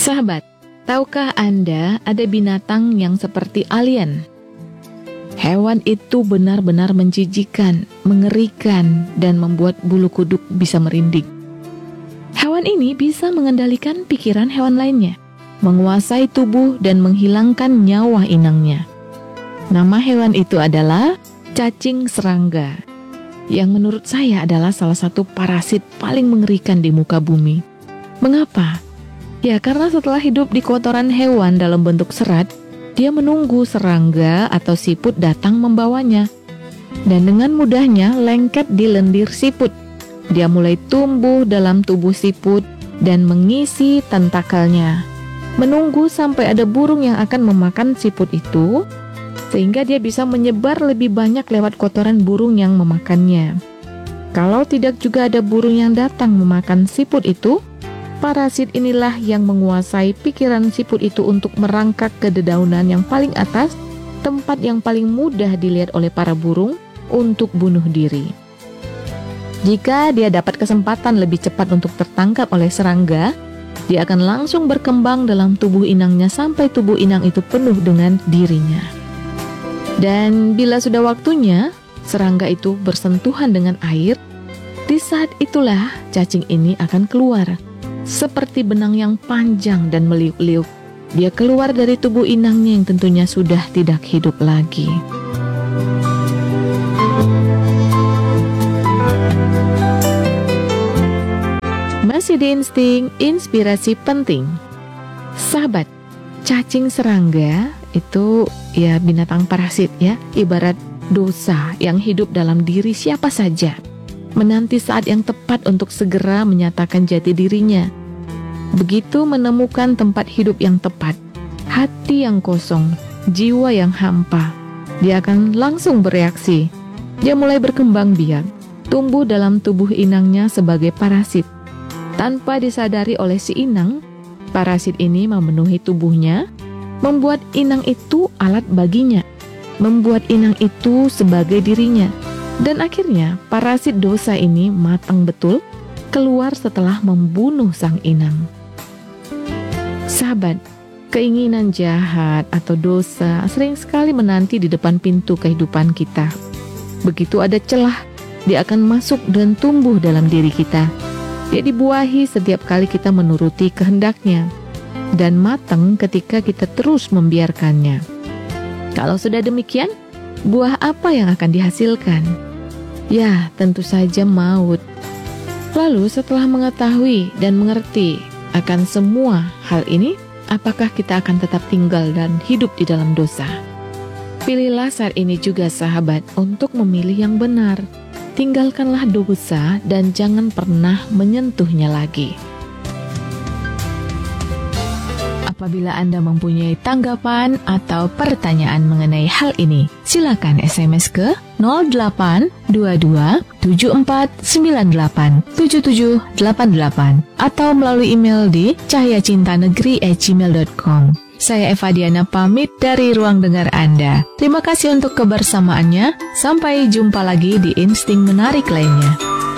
Sahabat, tahukah Anda ada binatang yang seperti alien? Hewan itu benar-benar menjijikkan, mengerikan, dan membuat bulu kuduk bisa merinding. Hewan ini bisa mengendalikan pikiran hewan lainnya, menguasai tubuh dan menghilangkan nyawa inangnya. Nama hewan itu adalah cacing serangga, yang menurut saya adalah salah satu parasit paling mengerikan di muka bumi. Mengapa? Ya, karena setelah hidup di kotoran hewan dalam bentuk serat, dia menunggu serangga atau siput datang membawanya. Dan dengan mudahnya lengket di lendir siput. Dia mulai tumbuh dalam tubuh siput dan mengisi tentakelnya. Menunggu sampai ada burung yang akan memakan siput itu, sehingga dia bisa menyebar lebih banyak lewat kotoran burung yang memakannya. Kalau tidak juga ada burung yang datang memakan siput itu, parasit inilah yang menguasai pikiran siput itu untuk merangkak ke dedaunan yang paling atas, tempat yang paling mudah dilihat oleh para burung untuk bunuh diri. Jika dia dapat kesempatan lebih cepat untuk tertangkap oleh serangga, dia akan langsung berkembang dalam tubuh inangnya sampai tubuh inang itu penuh dengan dirinya. Dan bila sudah waktunya, serangga itu bersentuhan dengan air, di saat itulah cacing ini akan keluar. Seperti benang yang panjang dan meliuk-liuk, dia keluar dari tubuh inangnya yang tentunya sudah tidak hidup lagi. Masih di insting, inspirasi penting. Sahabat, cacing serangga itu ya binatang parasit ya, ibarat dosa yang hidup dalam diri siapa saja. Menanti saat yang tepat untuk segera menyatakan jati dirinya. Begitu menemukan tempat hidup yang tepat, hati yang kosong, jiwa yang hampa, dia akan langsung bereaksi. Dia mulai berkembang biak, tumbuh dalam tubuh inangnya sebagai parasit. Tanpa disadari oleh si inang, parasit ini memenuhi tubuhnya, membuat inang itu alat baginya, membuat inang itu sebagai dirinya. Dan akhirnya parasit dosa ini matang betul, keluar setelah membunuh sang inang. Sahabat, keinginan jahat atau dosa sering sekali menanti di depan pintu kehidupan kita. Begitu ada celah, dia akan masuk dan tumbuh dalam diri kita. Dia dibuahi setiap kali kita menuruti kehendaknya, dan matang ketika kita terus membiarkannya. Kalau sudah demikian, buah apa yang akan dihasilkan? Ya, tentu saja maut. Lalu setelah mengetahui dan mengerti akan semua hal ini, apakah kita akan tetap tinggal dan hidup di dalam dosa? Pilihlah saat ini juga sahabat untuk memilih yang benar. Tinggalkanlah dosa dan jangan pernah menyentuhnya lagi. Apabila Anda mempunyai tanggapan atau pertanyaan mengenai hal ini, silakan SMS ke 0822 7498 7788 atau melalui email di cahayacintanegeri@gmail.com. Saya Eva Diana pamit dari ruang dengar Anda. Terima kasih untuk kebersamaannya. Sampai jumpa lagi di Insting Menarik lainnya.